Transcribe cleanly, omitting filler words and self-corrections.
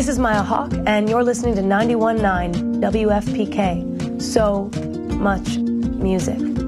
This is Maya Hawk, and you're listening to 91.9 WFPK. So much music.